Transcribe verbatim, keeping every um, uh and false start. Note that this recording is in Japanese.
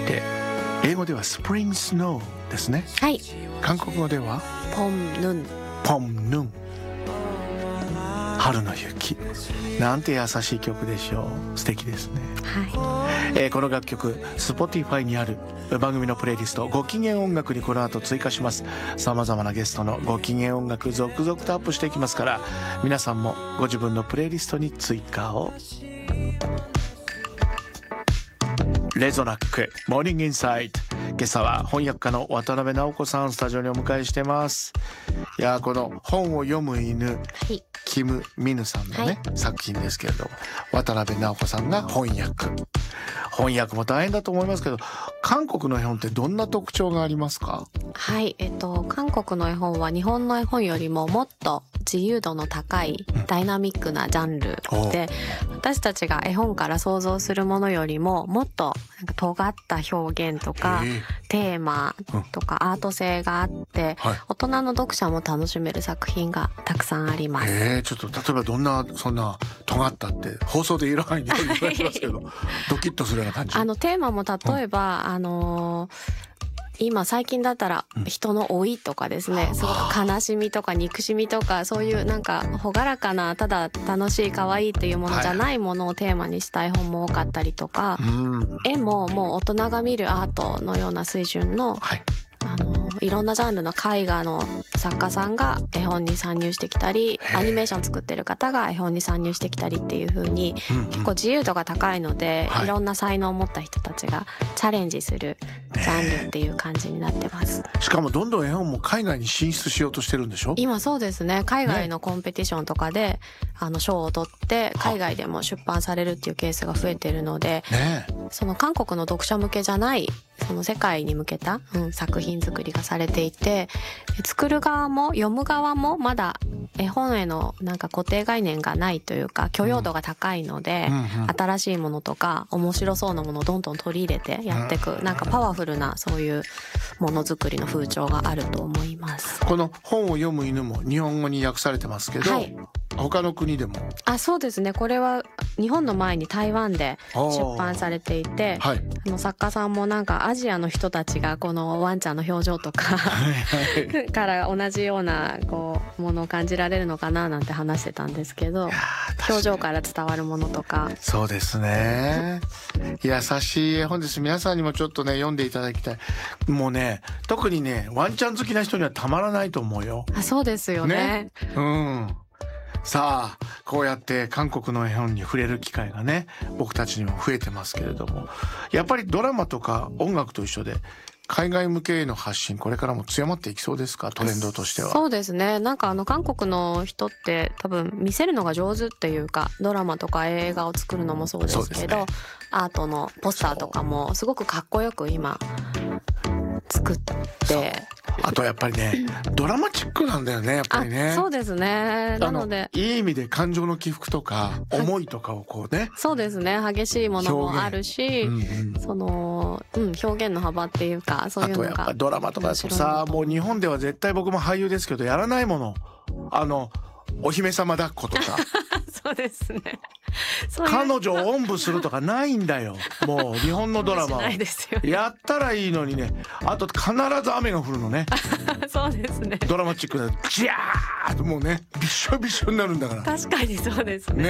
で、英語ではスプリングスノーですね。 はい、 韓国語ではポンヌン。 ポンヌン、春の雪。なんて優しい曲でしょう。素敵ですね。 はえー、この楽曲 Spotify にある番組のプレイリストご機嫌音楽にこの後追加します。さまざまなゲストのご機嫌音楽続々とアップしていきますから、皆さんもご自分のプレイリストに追加を。レゾナックモーニングインサイト、今朝は翻訳家の渡辺直子さんスタジオにお迎えしてます。いやー、この本を読む犬、 い、はい、 キム・ミヌさんのね、はい、作品ですけれども、渡辺直子さんが翻訳。翻訳も大変だと思いますけど、韓国の絵本ってどんな特徴がありますか？ はい、えっと韓国の絵本は日本の絵本よりももっと自由度の高いダイナミックなジャンルで、うん、私たちが絵本から想像するものよりももっとなんか尖った表現とかテーマとかアート性があって、はい、大人の読者も楽しめる作品がたくさんあります。 えー、ちょっと例えばどんなそんな尖ったって放送でいろいろ言われますけどドキッとするような感じ。 あのテーマも例えば、うん、あのー今最近だったら人の老いとかですね、うん、すごく悲しみとか憎しみとか、そういうなんか朗らかなただ楽しい可愛いっていうものじゃないものをテーマにした絵本も多かったりとか、はい、絵ももう大人が見るアートのような水準の、はい、あのいろんなジャンルの絵画の作家さんが絵本に参入してきたり、アニメーション作ってる方が絵本に参入してきたりっていう風に、うんうん、結構自由度が高いので、はい、いろんな才能を持った人たちがチャレンジするジャンルっていう感じになってます。 しかもどんどん絵本も海外に進出しようとしてるんでしょ？ 今そうですね、海外のコンペティションとかで、ね、あの賞を取って海外でも出版されるっていうケースが増えてるので、ね、その韓国の読者向けじゃないその世界に向けた、うん、作品作りがされていて、作る側も読む側もまだ絵本へのなんか固定概念がないというか許容度が高いので、うんうんうん、新しいものとか面白そうなものをどんどん取り入れてやっていく、うん、なんかパワフルなそういうものづくりの風潮があると思います。 この本を読む犬も日本語に訳されてますけど、はい、他の国でも？ あ、そうですね、これは日本の前に台湾で出版されていて、はい、あの作家さんもなんかアジアの人たちがこのワンちゃんの表情とかはいはいから同じようなこうものを感じられるのかななんて話してたんですけど、表情から伝わるものとか。 そうですね、優しい絵本です。皆さんにもちょっとね読んでいただきたい。もうね、特にねワンちゃん好きな人にはたまらないと思うよ。 あ、そうですよ ね, ね、うん。さあ、こうやって韓国の絵本に触れる機会がね僕たちにも増えてますけれども、やっぱりドラマとか音楽と一緒で海外向けへの発信これからも強まっていきそうですか？トレンドとしては。 そうですね、なんかあの韓国の人って多分見せるのが上手っていうか、ドラマとか映画を作るのもそうですけど、ね、アートのポスターとかもすごくかっこよく今作って、 あとやっぱりねドラマチックなんだよね、やっぱりね。 そうですね、なのでいい意味で感情の起伏とか思いとかをこうね、 そうですね、激しいものもあるし、うんうん、その、うん、表現の幅っていうか、そういうのが。 あとやっぱドラマとかさ、もう日本では絶対僕も俳優ですけどやらないもの、あのお姫様抱っことかそうですね、 彼女をおんぶするとかないんだよ。もう日本のドラマはやったらいいのにね。あと必ず雨が降るのねそうですね、 ドラマチックなジャーッともうねびっしょびっしょになるんだから。 確かにそうですね。